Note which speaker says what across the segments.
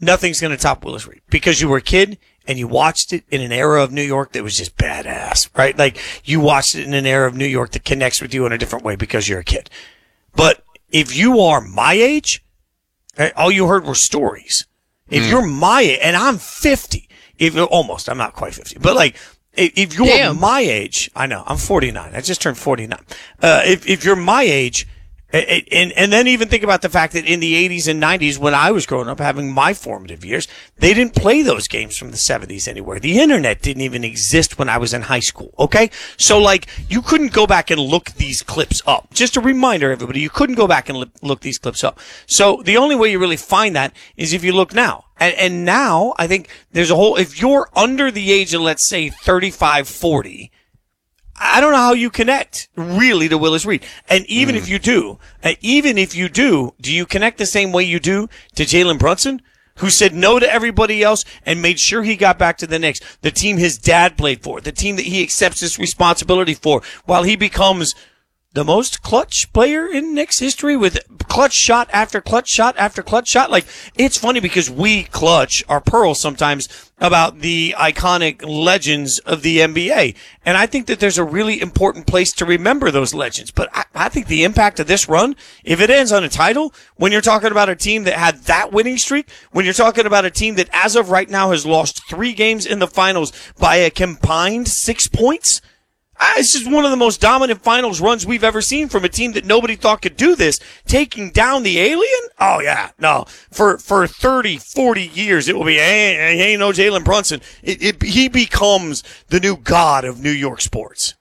Speaker 1: nothing's going to top Willis Reed because you were a kid and you watched it in an era of New York that was just badass, right? Like you watched it in an era of New York that connects with you in a different way because you're a kid. But if you are my age, all you heard were stories. If you're my age, and I'm 50, I'm not quite 50, but like, if you're my age, I know, I'm 49. I just turned 49. If you're my age, and then even think about the fact that in the 80s and 90s, when I was growing up, having my formative years, they didn't play those games from the 70s anywhere. The internet didn't even exist when I was in high school, okay? So, like, you couldn't go back and look these clips up. Just a reminder, everybody, you couldn't go back and look these clips up. So, the only way you really find that is if you look now. And now, I think there's if you're under the age of, let's say, 35, 40, I don't know how you connect really to Willis Reed. And even if you do, do you connect the same way you do to Jalen Brunson, who said no to everybody else and made sure he got back to the Knicks, the team his dad played for, the team that he accepts this responsibility for, while he becomes the most clutch player in Knicks history with clutch shot after clutch shot after clutch shot. Like, it's funny because we clutch our pearls sometimes about the iconic legends of the NBA. And I think that there's a really important place to remember those legends. But I think the impact of this run, if it ends on a title, when you're talking about a team that had that winning streak, when you're talking about a team that as of right now has lost 3 games in the finals by a combined 6 points, it's just one of the most dominant finals runs we've ever seen from a team that nobody thought could do this. Taking down the alien? Oh, yeah. No. For 30, 40 years, it will be, ain't no Jalen Brunson. He becomes the new god of New York sports.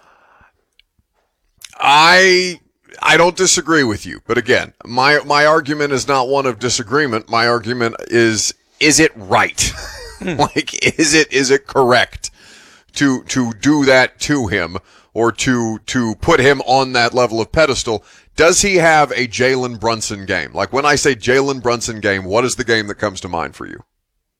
Speaker 2: I don't disagree with you. But again, my argument is not one of disagreement. My argument is it right? Like, is it correct to do that to him, or to put him on that level of pedestal? Does he have a Jalen Brunson game? Like, when I say Jalen Brunson game, what is the game that comes to mind for you?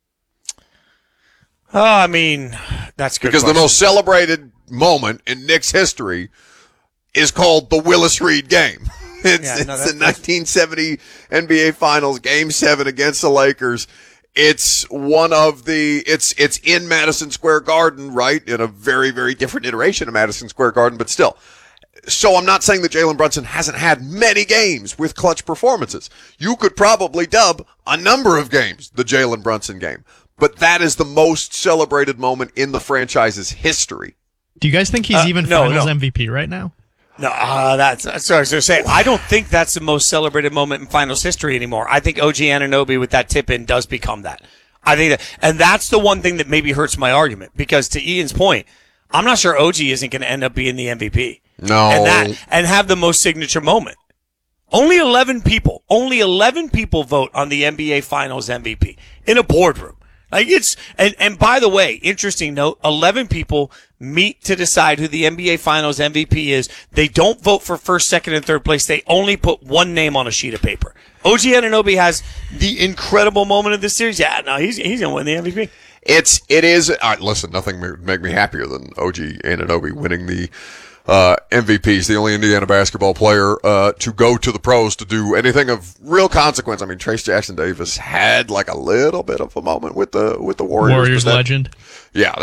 Speaker 1: I mean, that's good.
Speaker 2: Because the most celebrated moment in Knicks history is called the Willis Reed game. It's the 1970 NBA Finals, Game 7 against the Lakers. It's it's in Madison Square Garden, right? In a very, very different iteration of Madison Square Garden, but still. So I'm not saying that Jalen Brunson hasn't had many games with clutch performances. You could probably dub a number of games the Jalen Brunson game, but that is the most celebrated moment in the franchise's history.
Speaker 3: Do you guys think he's even Finals MVP right now?
Speaker 1: No, that's what I was going to say. I don't think that's the most celebrated moment in Finals history anymore. I think OG Anunoby with that tip-in does become that. I think that, and that's the one thing that maybe hurts my argument, because to Ian's point, I'm not sure OG isn't going to end up being the MVP.
Speaker 2: No.
Speaker 1: And have the most signature moment. Only 11 people vote on the NBA Finals MVP in a boardroom. Like, it's, and by the way, interesting note, 11 people meet to decide who the NBA Finals MVP is. They don't vote for first, second, and third place. They only put one name on a sheet of paper. OG Anunoby has the incredible moment of this series. Yeah, no, he's going to win the MVP.
Speaker 2: It is, all right, listen, nothing would make me happier than OG Anunoby winning the MVP. He's the only Indiana basketball player to go to the pros to do anything of real consequence. I mean, Trace Jackson Davis had like a little bit of a moment with the Warriors.
Speaker 3: Warriors legend.
Speaker 2: Yeah,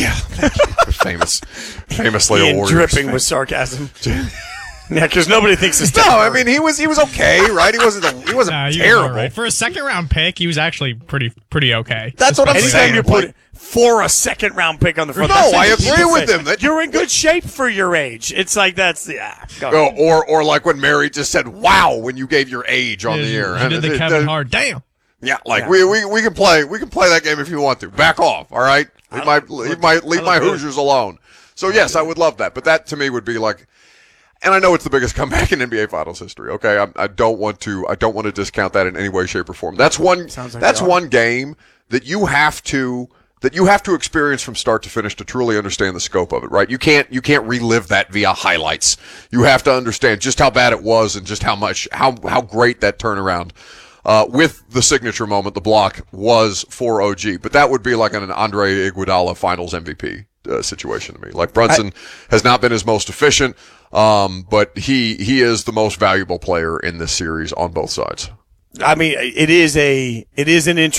Speaker 2: famously a Warriors
Speaker 1: dripping
Speaker 2: fan.
Speaker 1: with sarcasm. Yeah, because nobody thinks it's
Speaker 2: no. I mean, he was okay, right? He wasn't terrible.
Speaker 3: Right. For a second round pick, he was actually pretty okay.
Speaker 2: That's what I'm saying.
Speaker 1: Anytime you put for a second round pick on the front.
Speaker 2: No, I agree with him.
Speaker 1: You're in good shape for your age. It's like
Speaker 2: or like when Mary just said, "Wow," when you gave your age on the air.
Speaker 3: You did the Kevin Hart. Damn.
Speaker 2: Yeah, like we can play that game if you want to. Back off, all right? Leave my Hoosiers alone. So yes, I would love that, but that to me would be like. And I know it's the biggest comeback in NBA Finals history. Okay, I don't want to discount that in any way, shape, or form. That's one game that you have to experience from start to finish to truly understand the scope of it. Right? You can't relive that via highlights. You have to understand just how bad it was and just how great that turnaround with the signature moment, the block, was for OG. But that would be like an Andre Iguodala Finals MVP situation to me. Like, Brunson has not been his most efficient. But he is the most valuable player in this series on both sides.
Speaker 1: I mean, it is an interesting